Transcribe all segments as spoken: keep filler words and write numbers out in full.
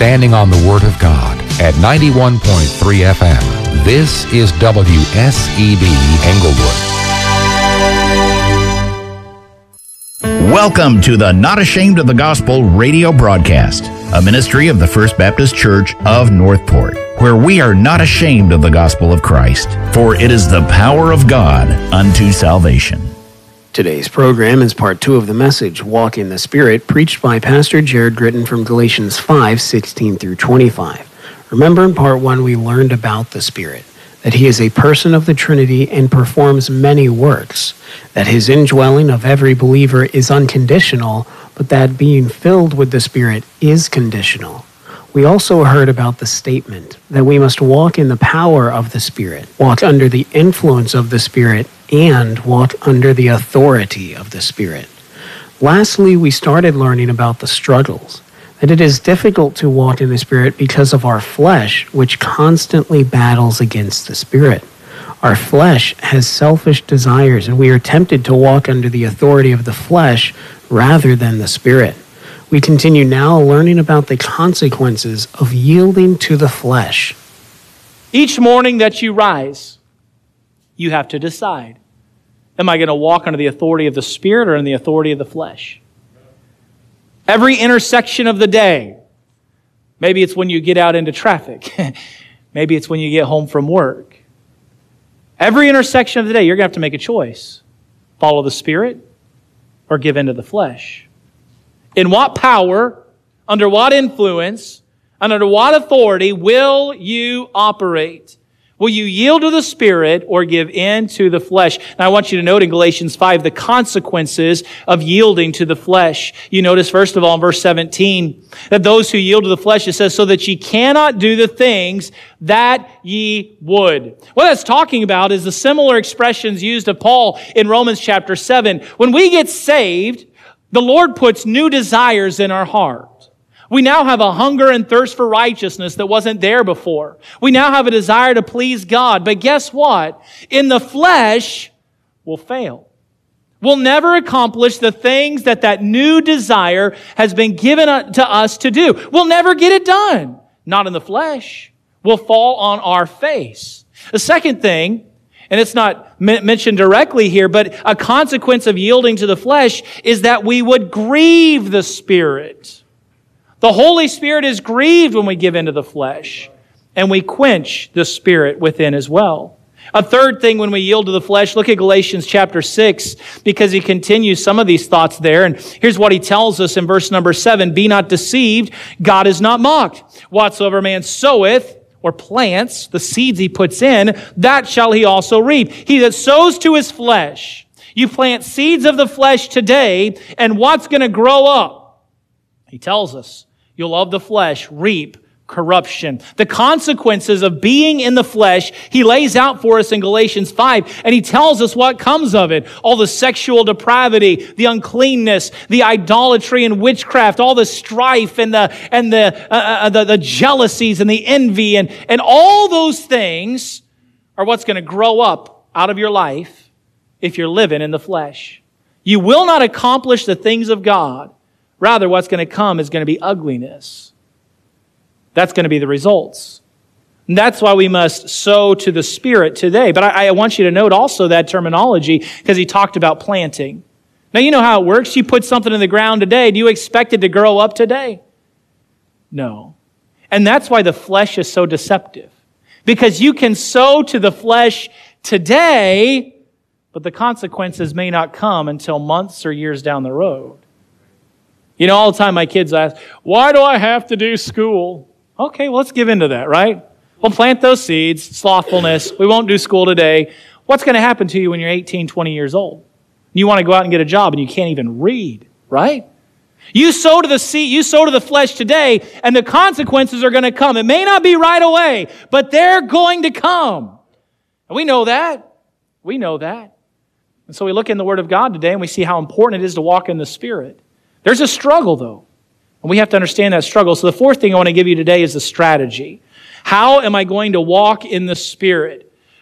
standing on the Word of God at ninety-one point three F M. This is W S E B Englewood. Welcome to the Not Ashamed of the Gospel radio broadcast, a ministry of the First Baptist Church of Northport, where we are not ashamed of the gospel of Christ, for it is the power of God unto salvation. Today's program is part two of the message, Walk in the Spirit, preached by Pastor Jared Gritton from Galatians five, sixteen through twenty-five. Remember, in part one, we learned about the Spirit, that he is a person of the Trinity and performs many works, that his indwelling of every believer is unconditional, but that being filled with the Spirit is conditional. We also heard about the statement that we must walk in the power of the Spirit, walk under the influence of the Spirit, and walk under the authority of the Spirit. Lastly, we started learning about the struggles, that it is difficult to walk in the Spirit because of our flesh, which constantly battles against the Spirit. Our flesh has selfish desires, and we are tempted to walk under the authority of the flesh rather than the Spirit. We continue now learning about the consequences of yielding to the flesh. Each morning that you rise, you have to decide, am I going to walk under the authority of the Spirit or in the authority of the flesh? Every intersection of the day, maybe it's when you get out into traffic. Maybe it's when you get home from work. Every intersection of the day, you're going to have to make a choice. Follow the Spirit or give in to the flesh. In what power, under what influence, and under what authority will you operate? Will you yield to the Spirit or give in to the flesh? Now I want you to note in Galatians five the consequences of yielding to the flesh. You notice first of all in verse seventeen that those who yield to the flesh, it says, so that ye cannot do the things that ye would. What that's talking about is the similar expressions used of Paul in Romans chapter seven. When we get saved, the Lord puts new desires in our heart. We now have a hunger and thirst for righteousness that wasn't there before. We now have a desire to please God. But guess what? In the flesh, we'll fail. We'll never accomplish the things that that new desire has been given to us to do. We'll never get it done. Not in the flesh. We'll fall on our face. The second thing, and it's not mentioned directly here, but a consequence of yielding to the flesh is that we would grieve the Spirit. The Holy Spirit is grieved when we give into the flesh, and we quench the Spirit within as well. A third thing when we yield to the flesh, look at Galatians chapter six, because he continues some of these thoughts there. And here's what he tells us in verse number seven, be not deceived, God is not mocked. Whatsoever man soweth, or plants, the seeds he puts in, that shall he also reap. He that sows to his flesh, you plant seeds of the flesh today, and what's going to grow up? He tells us, you'll of the flesh reap corruption. The consequences of being in the flesh, he lays out for us in Galatians five, and he tells us what comes of it. All the sexual depravity, the uncleanness, the idolatry and witchcraft, all the strife and the and the uh, uh, the, the jealousies and the envy and, and all those things are what's going to grow up out of your life if you're living in the flesh. You will not accomplish the things of God. Rather, what's going to come is going to be ugliness. That's going to be the results. And that's why we must sow to the Spirit today. But I, I want you to note also that terminology because he talked about planting. Now, you know how it works. You put something in the ground today. Do you expect it to grow up today? No. And that's why the flesh is so deceptive. Because you can sow to the flesh today, but the consequences may not come until months or years down the road. You know, all the time my kids ask, why do I have to do school? Okay, well, let's give into that, right? We'll plant those seeds, slothfulness. We won't do school today. What's going to happen to you when you're eighteen, twenty years old? You want to go out and get a job and you can't even read, right? You sow to the seed, you sow to the flesh today, and the consequences are going to come. It may not be right away, but they're going to come. And we know that. We know that. And so we look in the Word of God today and we see how important it is to walk in the Spirit. There's a struggle, though, and we have to understand that struggle. So the fourth thing I want to give you today is the strategy. How am I going to walk in the Spirit?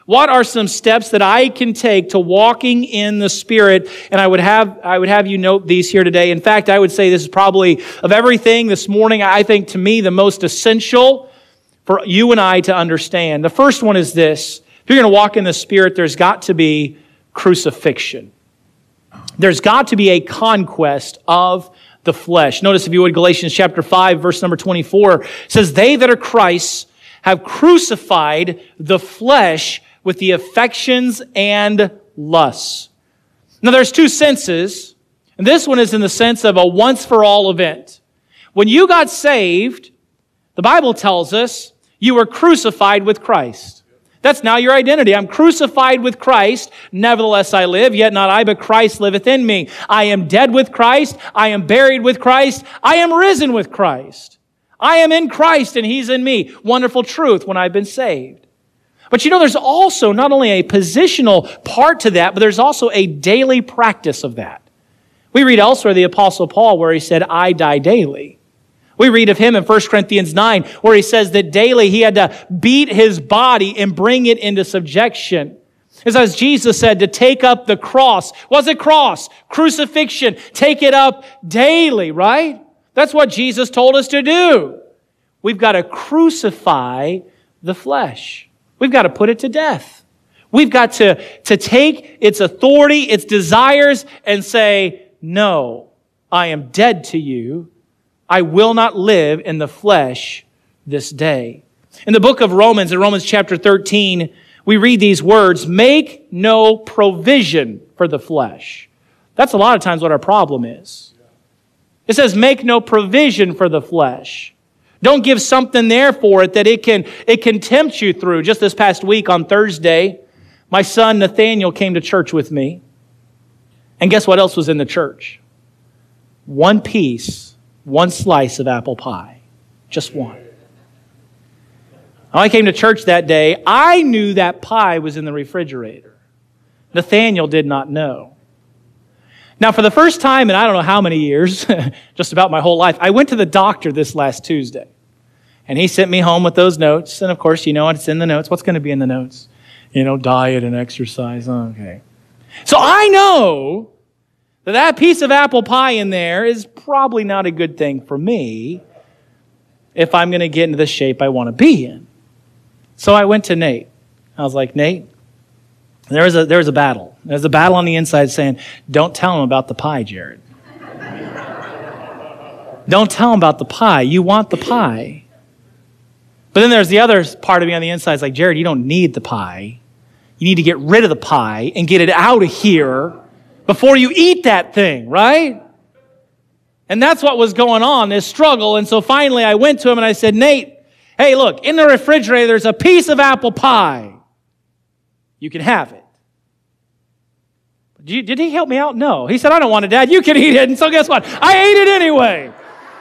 What are some steps that I can take to walking in the Spirit? And I would have I would have you note these here today. In fact, I would say this is probably, of everything this morning, I think to me the most essential for you and I to understand. The first one is this. If you're going to walk in the Spirit, there's got to be crucifixion. There's got to be a conquest of the flesh. Notice, if you would, Galatians chapter five, verse number twenty-four, says, "They that are Christ's have crucified the flesh with the affections and lusts." Now, there's two senses, and this one is in the sense of a once-for-all event. When you got saved, the Bible tells us you were crucified with Christ. That's now your identity. I'm crucified with Christ. Nevertheless I live, yet not I, but Christ liveth in me. I am dead with Christ. I am buried with Christ. I am risen with Christ. I am in Christ and He's in me. Wonderful truth when I've been saved. But you know, there's also not only a positional part to that, but there's also a daily practice of that. We read elsewhere the Apostle Paul where he said, "I die daily." We read of him in First Corinthians nine where he says that daily he had to beat his body and bring it into subjection. It's as Jesus said, to take up the cross. What's a cross? Crucifixion. Take it up daily, right? That's what Jesus told us to do. We've got to crucify the flesh. We've got to put it to death. We've got to, to take its authority, its desires, and say, "No, I am dead to you. I will not live in the flesh this day." In the book of Romans, in Romans chapter thirteen, we read these words, "Make no provision for the flesh." That's a lot of times what our problem is. It says, make no provision for the flesh. Don't give something there for it that it can, it can tempt you through. Just this past week on Thursday, my son Nathaniel came to church with me. And guess what else was in the church? One piece, one slice of apple pie. Just one. When I came to church that day, I knew that pie was in the refrigerator. Nathaniel did not know. Now, for the first time in I don't know how many years, just about my whole life, I went to the doctor this last Tuesday. And he sent me home with those notes. And of course, you know what's in the notes. What's going to be in the notes? You know, diet and exercise. Okay. So I know that that piece of apple pie in there is probably not a good thing for me if I'm going to get into the shape I want to be in. So I went to Nate. I was like, "Nate, there was a, there was a battle. There's a battle on the inside saying, don't tell him about the pie, Jared. Don't tell him about the pie. You want the pie." But then there's the other part of me on the inside. It's like, "Jared, you don't need the pie. You need to get rid of the pie and get it out of here before you eat that thing," right? And that's what was going on, this struggle. And so finally I went to him and I said, "Nate, hey, look, in the refrigerator there's a piece of apple pie. You can have it." Did, you, did he help me out? No. He said, "I don't want it, Dad. You can eat it." And so guess what? I ate it anyway.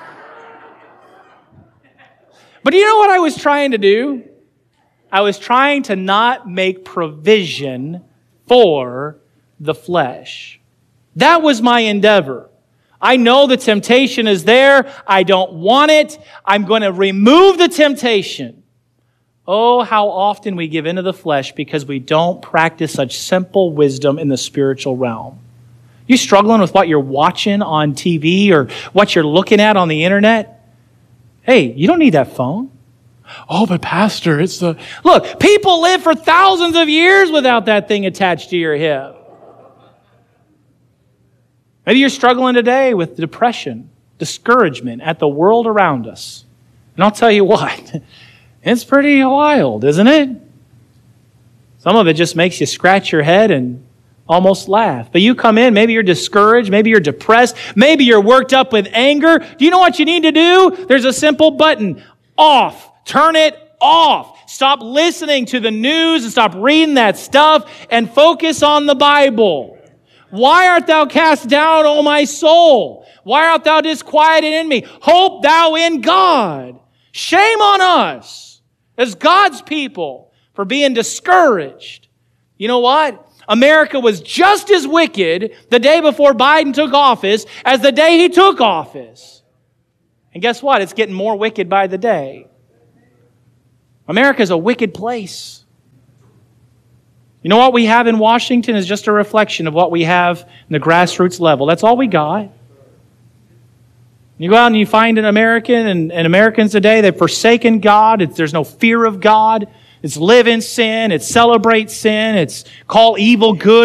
But you know what I was trying to do? I was trying to not make provision for the flesh. That was my endeavor. I know the temptation is there. I don't want it. I'm going to remove the temptation. Oh, how often we give into the flesh because we don't practice such simple wisdom in the spiritual realm. You struggling with what you're watching on T V or what you're looking at on the internet? Hey, you don't need that phone. "Oh, but Pastor, it's the..." Look, people live for thousands of years without that thing attached to your hip. Maybe you're struggling today with depression, discouragement at the world around us. And I'll tell you what, it's pretty wild, isn't it? Some of it just makes you scratch your head and almost laugh. But you come in, maybe you're discouraged, maybe you're depressed, maybe you're worked up with anger. Do you know what you need to do? There's a simple button. Off. Turn it off. Stop listening to the news and stop reading that stuff and focus on the Bible. "Why art thou cast down, O my soul? Why art thou disquieted in me? Hope thou in God." Shame on us as God's people for being discouraged. You know what? America was just as wicked the day before Biden took office as the day he took office. And guess what? It's getting more wicked by the day. America is a wicked place. You know what we have in Washington is just a reflection of what we have in the grassroots level. That's all we got. You go out and you find an American and, and Americans today, they've forsaken God. It's, there's no fear of God. It's live in sin. It's celebrate sin. It's call evil good.